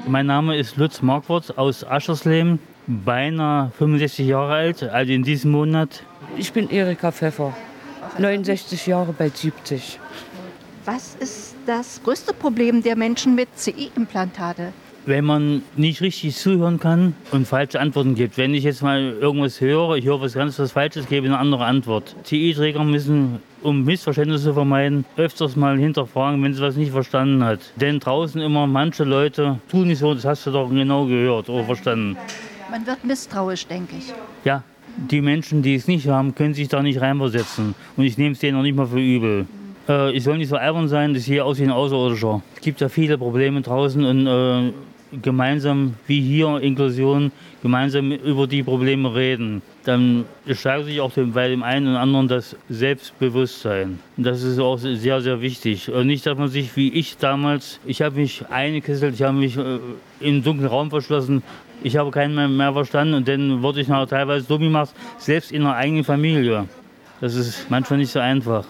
Mein Name ist Lutz Marquardt aus Aschersleben, beinahe 65 Jahre alt, also in diesem Monat. Ich bin Erika Pfeffer, 69 Jahre, bald 70. Was ist das größte Problem der Menschen mit CI-Implantate? Wenn man nicht richtig zuhören kann und falsche Antworten gibt. Wenn ich jetzt mal irgendwas höre, ich höre was Falsches, gebe eine andere Antwort. TI-Träger müssen, um Missverständnisse zu vermeiden, öfters mal hinterfragen, wenn sie was nicht verstanden hat. Denn draußen immer manche Leute tun nicht so, das hast du doch genau gehört oder verstanden. Man wird misstrauisch, denke ich. Ja, die Menschen, die es nicht haben, können sich da nicht reinversetzen. Und ich nehme es denen noch nicht mal für übel. Ich soll nicht so albern sein, dass ich hier aussehe wie ein Außerirdischer. Es gibt ja viele Probleme draußen und gemeinsam, wie hier, Inklusion, gemeinsam über die Probleme reden. Dann steigert sich auch bei dem einen und anderen das Selbstbewusstsein. Und das ist auch sehr, sehr wichtig. Und nicht, dass man sich, wie ich damals, ich habe mich eingekesselt, ich habe mich in einen dunklen Raum verschlossen, ich habe keinen mehr verstanden und dann wurde ich nachher teilweise dumm gemacht, selbst in der eigenen Familie. Das ist manchmal nicht so einfach.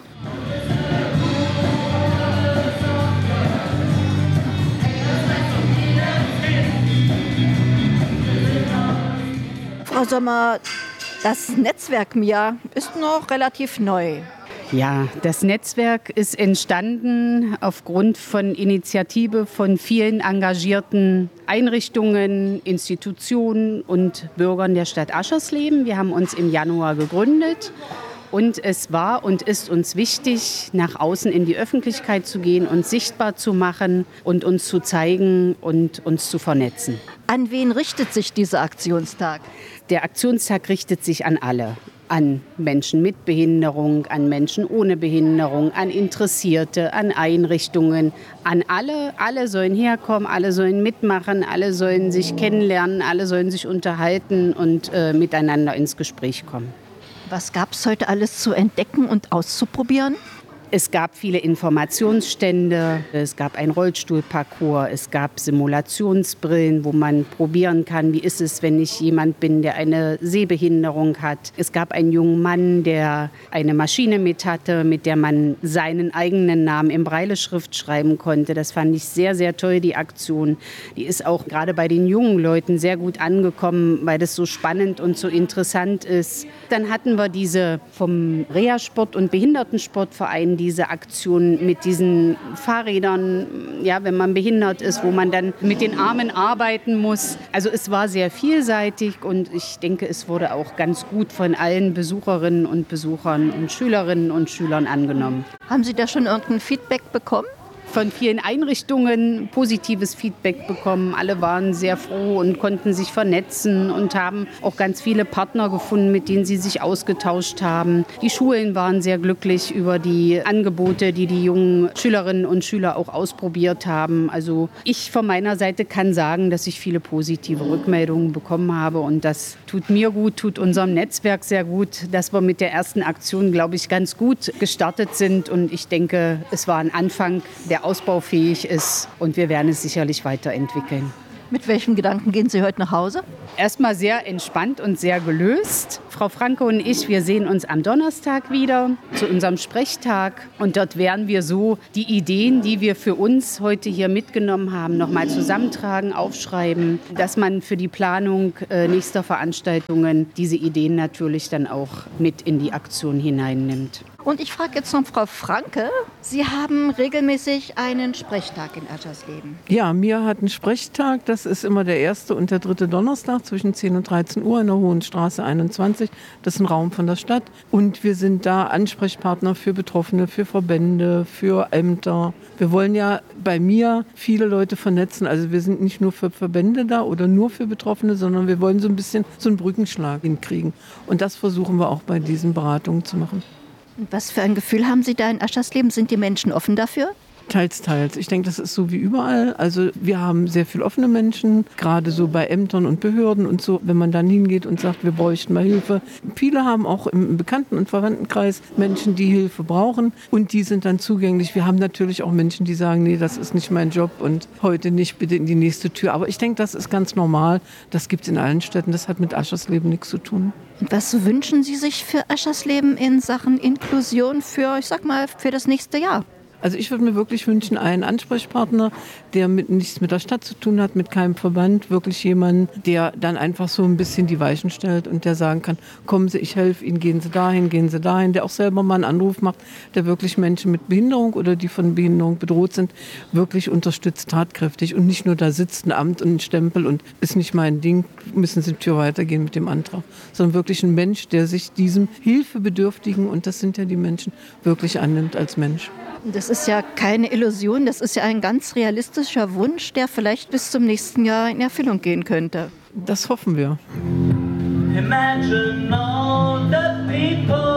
Frau Sommer, das Netzwerk MIA ist noch relativ neu. Ja, das Netzwerk ist entstanden aufgrund von Initiative von vielen engagierten Einrichtungen, Institutionen und Bürgern der Stadt Aschersleben. Wir haben uns im Januar gegründet. Und es war und ist uns wichtig, nach außen in die Öffentlichkeit zu gehen, uns sichtbar zu machen und uns zu zeigen und uns zu vernetzen. An wen richtet sich dieser Aktionstag? Der Aktionstag richtet sich an alle. An Menschen mit Behinderung, an Menschen ohne Behinderung, an Interessierte, an Einrichtungen, an alle. Alle sollen herkommen, alle sollen mitmachen, alle sollen sich kennenlernen, alle sollen sich unterhalten und miteinander ins Gespräch kommen. Was gab es heute alles zu entdecken und auszuprobieren? Es gab viele Informationsstände, es gab einen Rollstuhlparcours, es gab Simulationsbrillen, wo man probieren kann, wie ist es, wenn ich jemand bin, der eine Sehbehinderung hat. Es gab einen jungen Mann, der eine Maschine mit hatte, mit der man seinen eigenen Namen in Brailleschrift schreiben konnte. Das fand ich sehr, sehr toll, die Aktion. Die ist auch gerade bei den jungen Leuten sehr gut angekommen, weil das so spannend und so interessant ist. Dann hatten wir diese vom Reha-Sport- und Behindertensportverein, diese Aktion mit diesen Fahrrädern, ja, wenn man behindert ist, wo man dann mit den Armen arbeiten muss. Also es war sehr vielseitig und ich denke, es wurde auch ganz gut von allen Besucherinnen und Besuchern und Schülerinnen und Schülern angenommen. Haben Sie da schon irgendein Feedback bekommen? Von vielen Einrichtungen positives Feedback bekommen. Alle waren sehr froh und konnten sich vernetzen und haben auch ganz viele Partner gefunden, mit denen sie sich ausgetauscht haben. Die Schulen waren sehr glücklich über die Angebote, die die jungen Schülerinnen und Schüler auch ausprobiert haben. Also ich von meiner Seite kann sagen, dass ich viele positive Rückmeldungen bekommen habe und das tut mir gut, tut unserem Netzwerk sehr gut, dass wir mit der ersten Aktion, glaube ich, ganz gut gestartet sind und ich denke, es war ein Anfang, der ausbaufähig ist und wir werden es sicherlich weiterentwickeln. Mit welchen Gedanken gehen Sie heute nach Hause? Erstmal sehr entspannt und sehr gelöst. Frau Franke und ich, wir sehen uns am Donnerstag wieder zu unserem Sprechtag. Und dort werden wir so die Ideen, die wir für uns heute hier mitgenommen haben, nochmal zusammentragen, aufschreiben, dass man für die Planung nächster Veranstaltungen diese Ideen natürlich dann auch mit in die Aktion hineinnimmt. Und ich frage jetzt noch Frau Franke, Sie haben regelmäßig einen Sprechtag in Aschersleben. Ja, MIA hat einen Sprechtag. Das ist immer der erste und der dritte Donnerstag zwischen 10 und 13 Uhr in der Hohenstraße 21. Das ist ein Raum von der Stadt. Und wir sind da Ansprechpartner für Betroffene, für Verbände, für Ämter. Wir wollen ja bei MIA viele Leute vernetzen. Also wir sind nicht nur für Verbände da oder nur für Betroffene, sondern wir wollen so ein bisschen so einen Brückenschlag hinkriegen. Und das versuchen wir auch bei diesen Beratungen zu machen. Was für ein Gefühl haben Sie da in Aschersleben? Sind die Menschen offen dafür? Teils, teils. Ich denke, das ist so wie überall. Also wir haben sehr viel offene Menschen, gerade so bei Ämtern und Behörden und so, wenn man dann hingeht und sagt, wir bräuchten mal Hilfe. Viele haben auch im Bekannten- und Verwandtenkreis Menschen, die Hilfe brauchen und die sind dann zugänglich. Wir haben natürlich auch Menschen, die sagen, nee, das ist nicht mein Job und heute nicht, bitte in die nächste Tür. Aber ich denke, das ist ganz normal. Das gibt es in allen Städten. Das hat mit Aschersleben nichts zu tun. Und was wünschen Sie sich für Aschersleben in Sachen Inklusion für, ich sag mal, für das nächste Jahr? Also ich würde mir wirklich wünschen, einen Ansprechpartner, der nichts mit der Stadt zu tun hat, mit keinem Verband, wirklich jemanden, der dann einfach so ein bisschen die Weichen stellt und der sagen kann, kommen Sie, ich helfe Ihnen, gehen Sie dahin, der auch selber mal einen Anruf macht, der wirklich Menschen mit Behinderung oder die von Behinderung bedroht sind, wirklich unterstützt, tatkräftig und nicht nur da sitzt ein Amt und ein Stempel und ist nicht mein Ding, müssen Sie die Tür weitergehen mit dem Antrag, sondern wirklich ein Mensch, der sich diesem Hilfebedürftigen, und das sind ja die Menschen, wirklich annimmt als Mensch. Das ist ja keine Illusion, das ist ja ein ganz realistischer Wunsch, der vielleicht bis zum nächsten Jahr in Erfüllung gehen könnte. Das hoffen wir. Imagine all the people